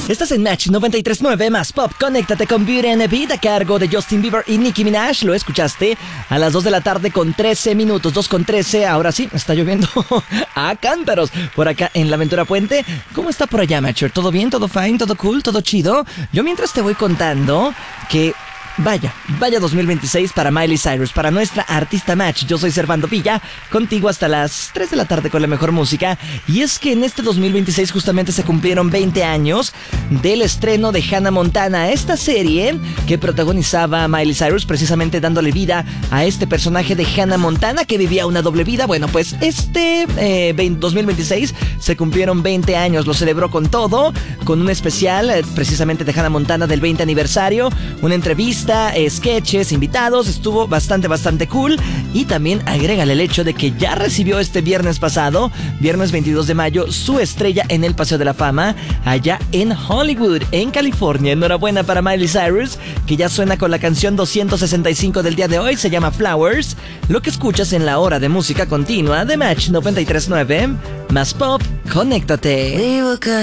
Estás en Match 93.9 más Pop. Conéctate con Beauty and the Beat a cargo de Justin Bieber y Nicki Minaj. Lo escuchaste a las 2 de la tarde con 13 minutos. 2:13. Ahora sí, está lloviendo a cántaros por acá en la Ventura Puente. ¿Cómo está por allá, Matcher? ¿Todo bien? ¿Todo fine? ¿Todo cool? ¿Todo chido? Yo mientras te voy contando que... Vaya 2026 para Miley Cyrus, para nuestra artista Match. Yo soy Servando Villa, contigo hasta las 3 de la tarde con la mejor música. Y es que en este 2026 justamente se cumplieron 20 años del estreno de Hannah Montana, esta serie que protagonizaba Miley Cyrus, precisamente dándole vida a este personaje de Hannah Montana que vivía una doble vida. Bueno, pues 2026 se cumplieron 20 años, lo celebró con todo, con un especial precisamente de Hannah Montana del 20 aniversario, una entrevista, sketches, invitados, estuvo bastante cool. Y también agrégale el hecho de que ya recibió este viernes pasado, viernes 22 de mayo, su estrella en el Paseo de la Fama, allá en Hollywood, en California. Enhorabuena para Miley Cyrus, que ya suena con la canción 265 del día de hoy, se llama Flowers. Lo que escuchas en la hora de música continua de Match 93.9, más Pop, conéctate.